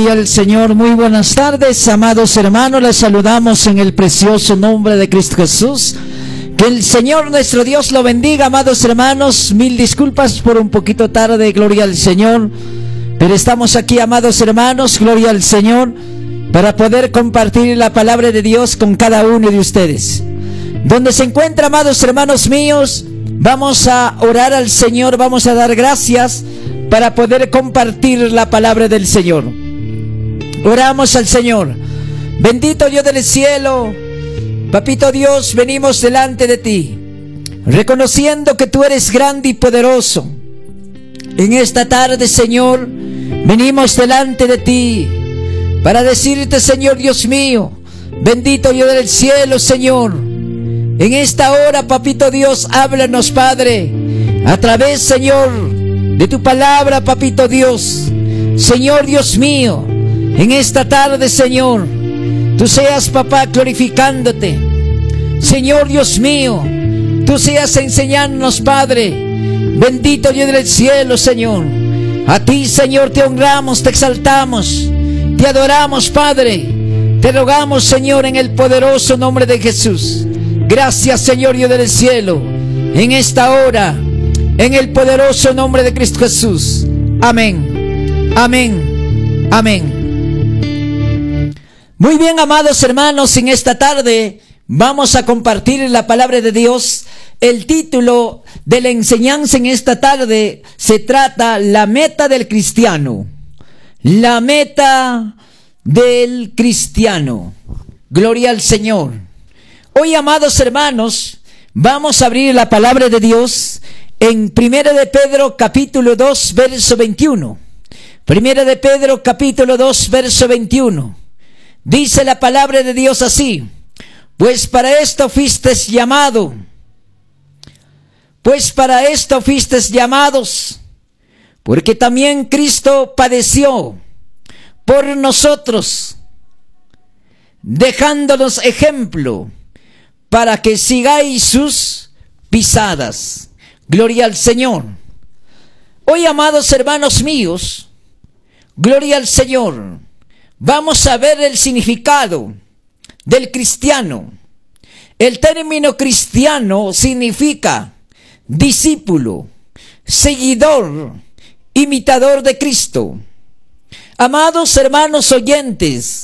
Gloria al Señor. Muy buenas tardes, amados hermanos. Les saludamos en el precioso nombre de Cristo Jesús. Que el Señor nuestro Dios lo bendiga, amados hermanos. Mil disculpas por un poquito tarde, gloria al Señor. Pero estamos aquí, amados hermanos, gloria al Señor, para poder compartir la palabra de Dios con cada uno de ustedes. Donde se encuentra, amados hermanos míos, vamos a orar al Señor, vamos a dar gracias para poder compartir la palabra del Señor. Oramos al Señor. Bendito Dios del cielo, Papito Dios, venimos delante de ti, reconociendo que tú eres grande y poderoso. En esta tarde, Señor, venimos delante de ti para decirte, Señor Dios mío, bendito Dios del cielo, Señor, en esta hora, Papito Dios, háblanos, Padre, a través, Señor, de tu palabra, Papito Dios. Señor Dios mío, en esta tarde, Señor, tú seas, papá, glorificándote. Señor Dios mío, tú seas enseñándonos, Padre. Bendito Dios del cielo, Señor. A ti, Señor, te honramos, te exaltamos, te adoramos, Padre. Te rogamos, Señor, en el poderoso nombre de Jesús. Gracias, Señor Dios del cielo, en esta hora, en el poderoso nombre de Cristo Jesús. Amén, amén, amén. Muy bien, amados hermanos, en esta tarde vamos a compartir la palabra de Dios. El título de la enseñanza en esta tarde se trata la meta del cristiano. La meta del cristiano. Gloria al Señor. Hoy, amados hermanos, vamos a abrir la palabra de Dios en 1 de Pedro capítulo 2 verso 21. 1 de Pedro capítulo 2 verso 21. Dice la palabra de Dios así: Pues para esto fuisteis llamados, porque también Cristo padeció por nosotros, dejándonos ejemplo para que sigáis sus pisadas. Gloria al Señor. Hoy, amados hermanos míos, gloria al Señor, vamos a ver el significado del cristiano. El término cristiano significa discípulo, seguidor, imitador de Cristo. Amados hermanos oyentes,